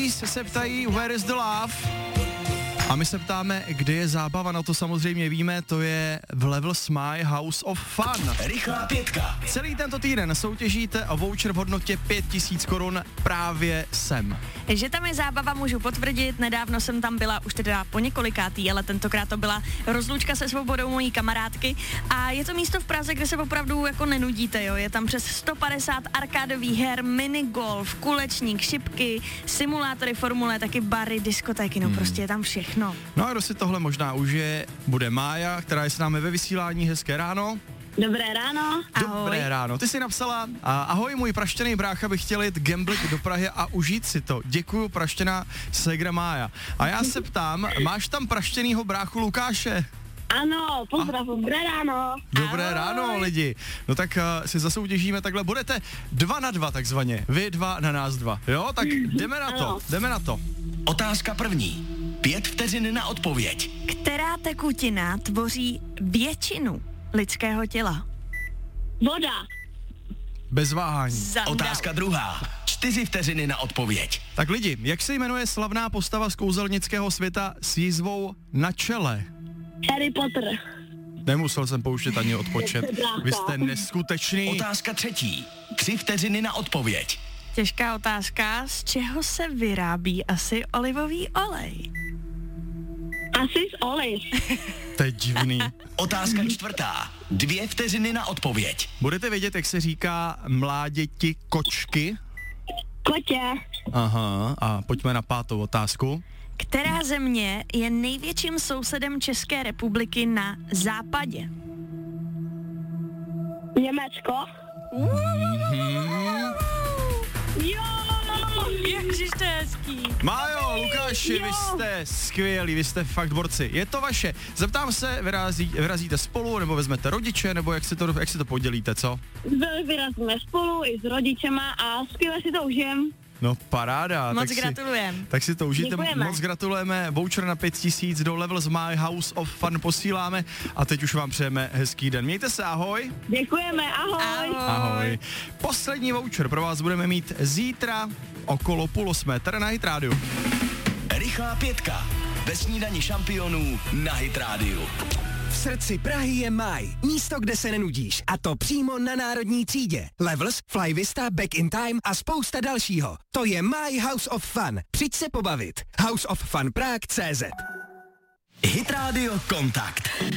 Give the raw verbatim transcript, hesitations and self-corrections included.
Breeze se ptají Where is the love? A my se ptáme, kde je zábava, no to samozřejmě víme, to je v Levels My House of Fun. Rychlá pětka. Celý tento týden soutěžíte o voucher v hodnotě pět tisíc korun právě sem. Že tam je zábava, můžu potvrdit, nedávno jsem tam byla už teda po několikátý, ale tentokrát to byla rozlučka se svobodou mojí kamarádky a je to místo v Praze, kde se opravdu jako nenudíte, jo, je tam přes sto padesát arkádových her, minigolf, kulečník, šipky, simulátory formule, taky bary, diskotéky, no hmm. prostě je tam všechno. No a kdo si tohle možná užije, bude Mája, která je s námi ve vysílání, hezké ráno. Dobré ráno. Dobré Ahoj. ráno. Ty jsi napsala, a, ahoj, můj praštěný brácha by chtěl jít gamblit do Prahy a užít si to. Děkuju, praštěná ségra Mája. A já se ptám, máš tam praštěnýho bráchu Lukáše? Ano, pozdrav, dobré ráno. Dobré Ahoj. ráno, lidi. No tak uh, si zasoutěžíme takhle, budete dva na dva takzvaně, vy dva na nás dva, jo? Tak jdeme na to, Ano. jdeme na to. Otázka první. Pět vteřin na odpověď. Která tekutina tvoří většinu lidského těla? Voda. Bez váhání. Zandal. Otázka druhá. Čtyři vteřiny na odpověď. Tak lidi, jak se jmenuje slavná postava z kouzelnického světa s jízvou na čele? Harry Potter. Nemusel jsem pouštět ani odpočet. Vy jste neskutečný. Otázka třetí. Tři vteřiny na odpověď. Těžká otázka, z čeho se vyrábí asi olivový olej? Asi z oliv. To je divný. Otázka čtvrtá. Dvě vteřiny na odpověď. Budete vědět, jak se říká mláděti kočky? Kotě. Aha, a pojďme na pátou otázku. Která země je největším sousedem České republiky na západě? Německo. Mm-hmm. Jo. Ježiš, to je hezký. Májo, Lukáši, Jo. vy jste skvělí, vy jste fakt borci. Je to vaše. Zeptám se, vyrazí, vyrazíte spolu, nebo vezmete rodiče, nebo jak si to, jak si to podělíte, co? Vyrazíme spolu i s rodičema a skvěle si to užijem. No paráda. Moc tak si, gratulujem. tak si to užijte, Děkujeme. moc gratulujeme. Voucher na pět tisíc do Levels My House of Fun posíláme a teď už vám přejeme hezký den. Mějte se, ahoj. Děkujeme, ahoj. Ahoj. Ahoj. Poslední voucher pro vás budeme mít zítra okolo půl osmé, tady na Hit Radio. Rychlá pětka. Ve snídani šampionů na Hit Radio. V srdci Prahy je Maj. Místo, kde se nenudíš. A to přímo na národní třídě. Levels, Fly Vista, Back in Time a spousta dalšího. To je My House of Fun. Přijď se pobavit. House of Fun Prague tečka cé zet. Hit Radio Kontakt.